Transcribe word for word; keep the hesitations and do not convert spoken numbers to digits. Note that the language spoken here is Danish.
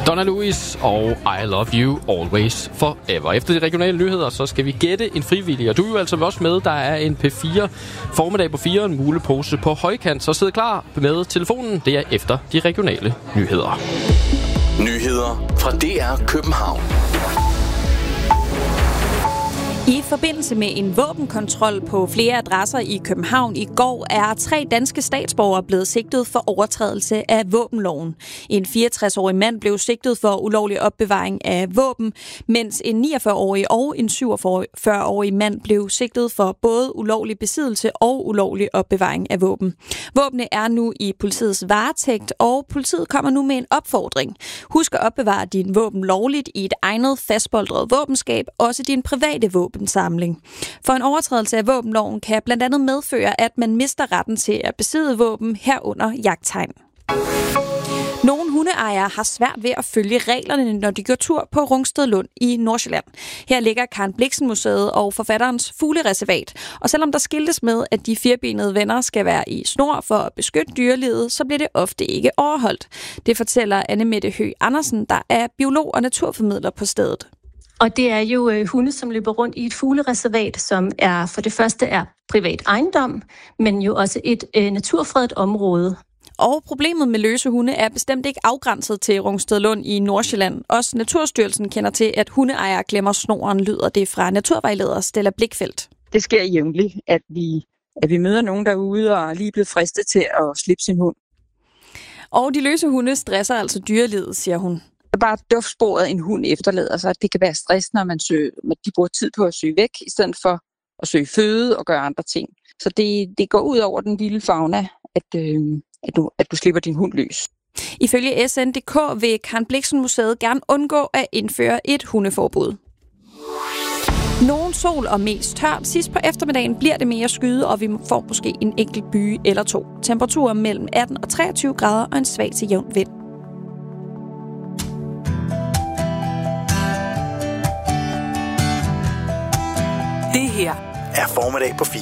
Donna Lewis og I Love You Always Forever. Efter de regionale nyheder, så skal vi gætte en frivillig. Og du er jo altså også med. Der er en P fire formiddag på fire, en mulepose på højkant. Så sid klar med telefonen. Det er efter de regionale nyheder. Nyheder fra D R København. I forbindelse med en våbenkontrol på flere adresser i København i går er tre danske statsborgere blevet sigtet for overtrædelse af våbenloven. En fireogtres-årig mand blev sigtet for ulovlig opbevaring af våben, mens en niogfyrre-årig og en syvogfyrre-årig mand blev sigtet for både ulovlig besiddelse og ulovlig opbevaring af våben. Våbne er nu i politiets varetægt, og politiet kommer nu med en opfordring. Husk at opbevare din våben lovligt i et egnet fastboldret våbenskab, også din private våben. Samling. For en overtrædelse af våbenloven kan blandt andet medføre, at man mister retten til at besidde våben herunder jagttegn. Nogle hundeejere har svært ved at følge reglerne, når de går tur på Rungsted Lund i Nordsjælland. Her ligger Karen Blixen Museet og forfatterens fuglereservat. Og selvom der skiltes med, at de firbenede venner skal være i snor for at beskytte dyrelivet, så bliver det ofte ikke overholdt. Det fortæller Anne Mette Høgh Andersen, der er biolog og naturformidler på stedet. Og det er jo øh, hunde, som løber rundt i et fuglereservat, som er for det første er privat ejendom, men jo også et øh, naturfredet område. Og problemet med løse hunde er bestemt ikke afgrænset til Rungsted Lund i Nordsjælland. Også Naturstyrelsen kender til, at hundeejere glemmer snoren, lyder det fra naturvejleder Stella Blikfeldt. Det sker jævnligt, at vi, at vi møder nogen derude og er lige blevet fristet til at slippe sin hund. Og de løse hunde stresser altså dyrelivet, siger hun. Bare duftsporet en hund efterlader sig. Det kan være stress, når man søger, de bruger tid på at søge væk, i stedet for at søge føde og gøre andre ting. Så det, det går ud over den lille fauna, at, øh, at, du, at du slipper din hund løs. Ifølge S N punktum d k vil Karen Blixen Museet gerne undgå at indføre et hundeforbud. Nogen sol og mest tørt. Sidst på eftermiddagen bliver det mere skyde, og vi får måske en enkelt byge eller to. Temperaturer mellem atten og treogtyve grader og en svag til jævn vind. Det her er formiddag på fire.